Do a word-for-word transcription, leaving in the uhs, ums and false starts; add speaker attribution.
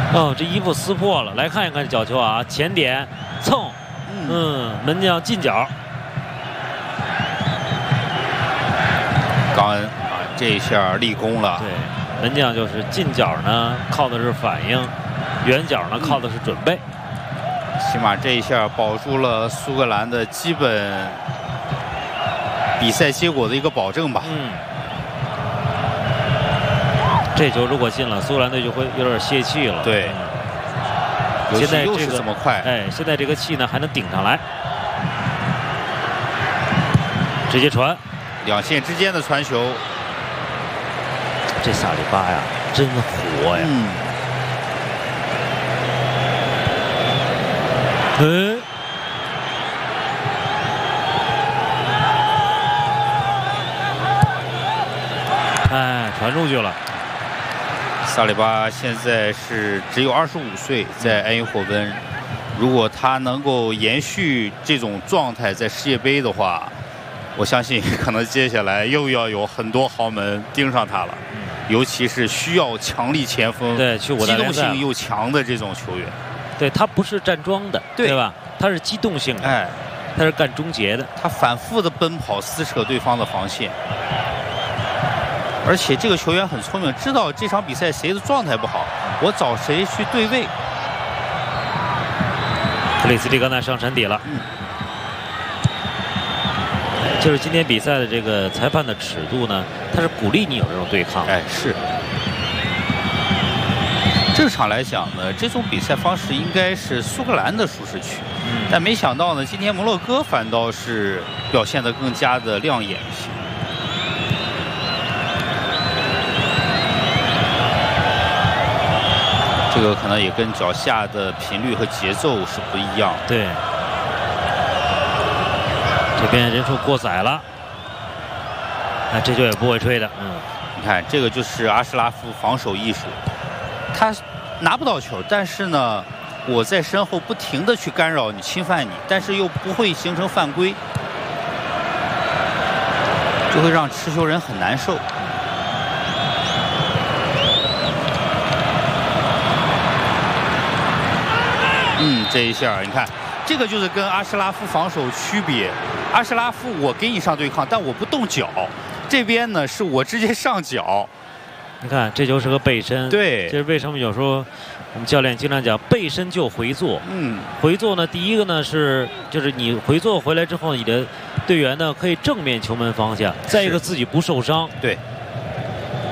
Speaker 1: 哦，这衣服撕破了，来看一看这角球啊，前点蹭，嗯，门将进角。
Speaker 2: 冈恩啊，这一下立功了。
Speaker 1: 对，门将就是近角呢，靠的是反应；远角呢，靠的是准备。
Speaker 2: 起码这一下保住了苏格兰的基本比赛结果的一个保证吧。
Speaker 1: 嗯。这球如果进了，苏格兰队就会有点泄气了。
Speaker 2: 对。
Speaker 1: 现在
Speaker 2: 又是这么快，
Speaker 1: 哎，现在这个气呢还能顶上来，直接传。
Speaker 2: 两线之间的传球，
Speaker 1: 这萨里巴呀，真活呀！
Speaker 2: 嗯。
Speaker 1: 嗯。哎，传出去了。
Speaker 2: 萨里巴现在是只有二十五岁，在埃因霍温，如果他能够延续这种状态，在世界杯的话，我相信可能接下来又要有很多豪门盯上他了。嗯、尤其是需要强力前锋、
Speaker 1: 对，去五大联赛
Speaker 2: 机动性又强的这种球员。
Speaker 1: 对他不是站桩的，对, 对吧？他是机动性的，
Speaker 2: 哎，
Speaker 1: 他是干终结的，
Speaker 2: 他反复的奔跑撕扯对方的防线。而且这个球员很聪明，知道这场比赛谁的状态不好，我找谁去对位。
Speaker 1: 克里斯蒂冈纳上铲底了，
Speaker 2: 嗯，
Speaker 1: 就是今天比赛的这个裁判的尺度呢，他是鼓励你有这种对抗。
Speaker 2: 哎，是。正常来讲呢，这种比赛方式应该是苏格兰的舒适区，嗯、但没想到呢，今天摩洛哥反倒是表现得更加的亮眼一些。这个可能也跟脚下的频率和节奏是不一样。
Speaker 1: 对，这边人数过载了，那这球也不会吹的。嗯，
Speaker 2: 你看这个就是阿什拉夫防守艺术，他拿不到球，但是呢，我在身后不停的去干扰你、侵犯你，但是又不会形成犯规，就会让持球人很难受。嗯，这一下你看，这个就是跟阿什拉夫防守区别。阿什拉夫我给你上对抗，但我不动脚。这边呢是我直接上脚。
Speaker 1: 你看这球是个背身。
Speaker 2: 对，
Speaker 1: 这是为什么有时候我们教练经常讲背身就回坐。
Speaker 2: 嗯，
Speaker 1: 回坐呢，第一个呢是就是你回坐回来之后，你的队员呢可以正面球门方向，再一个自己不受伤。
Speaker 2: 对。